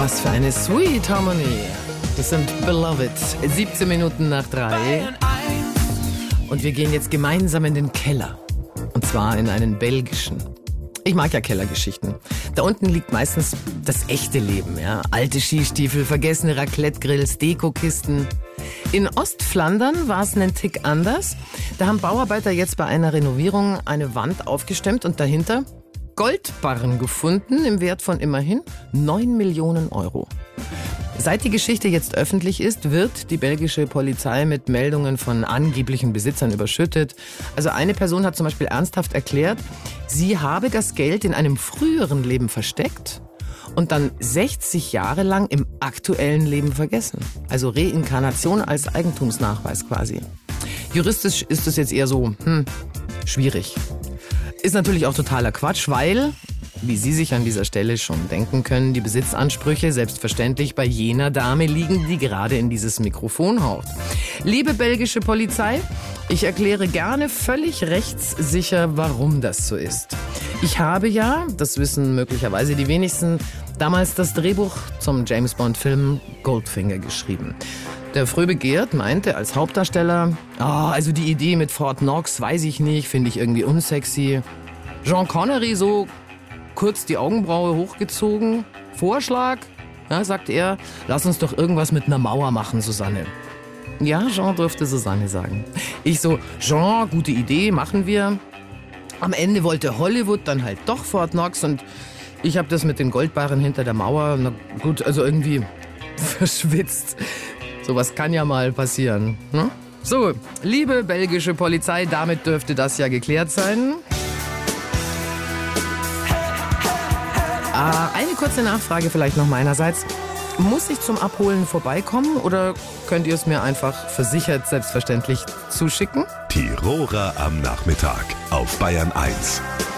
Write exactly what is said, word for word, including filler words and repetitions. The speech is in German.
Was für eine Sweet Harmonie. Das sind Beloved. siebzehn Minuten nach drei. Und wir gehen jetzt gemeinsam in den Keller. Und zwar in einen belgischen. Ich mag ja Kellergeschichten. Da unten liegt meistens das echte Leben. Ja? Alte Skistiefel, vergessene Raclette-Grills, Dekokisten. In Ostflandern war es einen Tick anders. Da haben Bauarbeiter jetzt bei einer Renovierung eine Wand aufgestemmt und dahinter Goldbarren gefunden im Wert von immerhin neun Millionen Euro. Seit die Geschichte jetzt öffentlich ist, wird die belgische Polizei mit Meldungen von angeblichen Besitzern überschüttet. Also eine Person hat zum Beispiel ernsthaft erklärt, sie habe das Geld in einem früheren Leben versteckt und dann sechzig Jahre lang im aktuellen Leben vergessen. Also Reinkarnation als Eigentumsnachweis quasi. Juristisch ist es jetzt eher so, hm, schwierig. Ist natürlich auch totaler Quatsch, weil, wie Sie sich an dieser Stelle schon denken können, die Besitzansprüche selbstverständlich bei jener Dame liegen, die gerade in dieses Mikrofon haucht. Liebe belgische Polizei, ich erkläre gerne völlig rechtssicher, warum das so ist. Ich habe ja, das wissen möglicherweise die wenigsten, damals das Drehbuch zum James-Bond-Film Goldfinger geschrieben. Der Fröbe-Geert meinte als Hauptdarsteller, oh, also die Idee mit Fort Knox, weiß ich nicht, finde ich irgendwie unsexy. Sean Connery so kurz die Augenbraue hochgezogen. Vorschlag, ja, sagt er, lass uns doch irgendwas mit einer Mauer machen, Susanne. Ja, Jean durfte Susanne sagen. Ich so, Jean, gute Idee, machen wir. Am Ende wollte Hollywood dann halt doch Fort Knox und ich habe das mit den Goldbarren hinter der Mauer, na gut, also irgendwie verschwitzt. Sowas kann ja mal passieren. Ne? So, liebe belgische Polizei, damit dürfte das ja geklärt sein. Ah, eine kurze Nachfrage vielleicht noch meinerseits. Muss ich zum Abholen vorbeikommen oder könnt ihr es mir einfach versichert selbstverständlich zuschicken? Tiroler am Nachmittag auf Bayern eins.